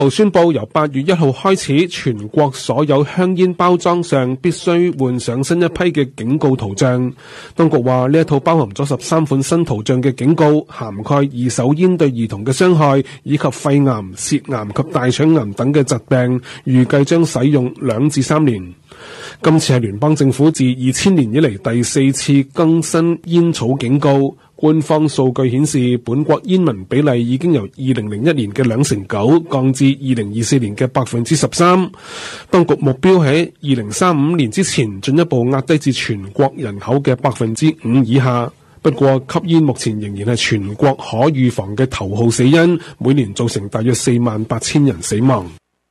宣布由8月1號開始，全國所有香煙包裝上必須換上新一批嘅警告圖像。當局話呢一套包含咗13款新圖像嘅警告，涵蓋二手煙對兒童嘅傷害，以及肺癌、舌癌及大腸癌等嘅疾病，預計將使用2至3年。今次係聯邦政府自2000年以嚟第4次更新煙草警告。官方數據顯示，本國煙民比例已經由2001年嘅2.9%降至2024年嘅13%。當局目標喺2035年之前進一步壓低至全國人口嘅5%以下。不過，吸煙目前仍然係全國可預防嘅頭號死因，每年造成大約48000人死亡。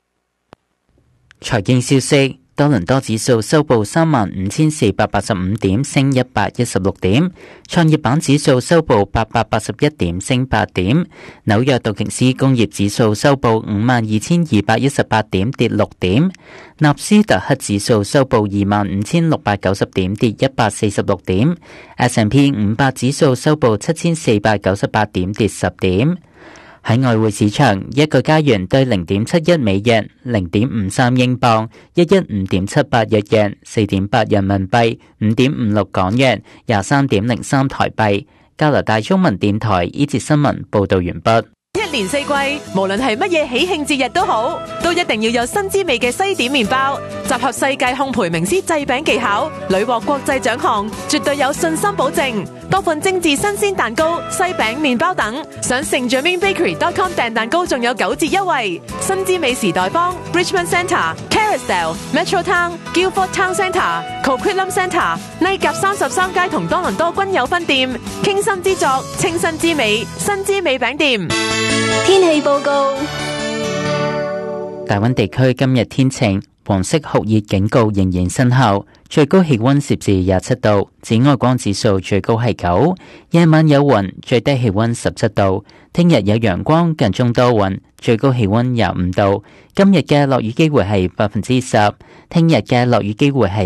財經消息。多倫多指數收報35,485點，升116點；創業板指數收報881點，升8點；紐約道瓊斯工業指數收報52,218點，跌6點；納斯達克指數收報25,690點，跌146點； S&P 500指數收報7,498點，跌10點。喺外匯市場，一個加元兌0.71美元、0.53英鎊、115.78日元、4.8人民幣、5.56港元、23.03台幣。加拿大中文電台呢節新聞報道完畢。 一年四季，無論係乜嘢喜慶節日都好，都一定要有新滋味嘅西點麵包，集合世界烘焙名師製餅技巧，屢獲國際獎項，絕對有信心保證。多款精緻新鮮蛋糕、西餅、麵包等，上StJermainBakery.com 訂蛋糕仲有9折優惠。新滋美時代坊、Richmond Centre、Carousel、Metro Town、Guildford Town Centre、Coquitlam Centre、尼甲33街同多倫多均有分店。傾心之作，清新之美，新滋美餅店。 天氣報告。 大溫地區今日天晴，黃色酷熱警告仍然生效，最高氣溫攝氏27度，紫外光指數最高係9，夜晚有雲，最低氣溫17度。聽日有陽光，間中多雲，最高氣溫25度。今日嘅落雨機會係10%，聽日嘅落雨機會係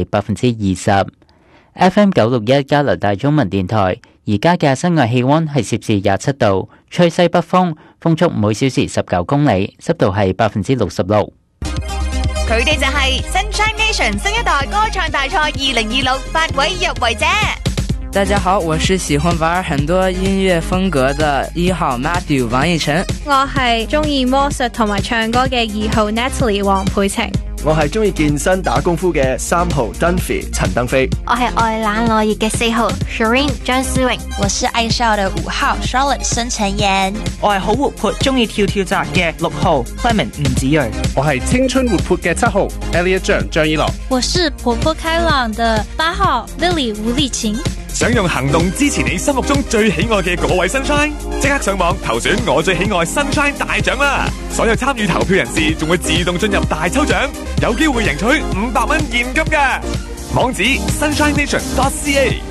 20%。FM 961加拿大中文電台，而家嘅室外氣溫係攝氏27度，吹西北風，風速每小時19公里，濕度係66%。 佢哋就係 Sunshine Nation 新一代歌唱大賽2026 8位入圍者。 大家好，我是喜歡玩很多音樂風格的1號 Matthew 王奕晨。 我係中意魔術同埋唱歌嘅2號 Natalie 黃佩晴。 我係中意健身打功夫嘅3號 Dunphy 陳登飛。 我係愛冷愛熱嘅4號 Shireen 張思穎。 我是愛笑的5號 Charlotte 申陳妍。 我係好活潑中意跳跳紮嘅6號 Clement 吳子睿。 我係青春活潑嘅7號 Elliot 張依樂。 我是活潑開朗的8號 Lily 吳麗琴。 想用行動支持你心目中最喜愛嘅嗰位 Sunshine， 即刻上網投選我最喜愛 Sunshine 大獎啦！所有參與投票人士仲會自動進入大抽獎，有機會贏取500蚊現金嘅。網址 sunshinenation.ca。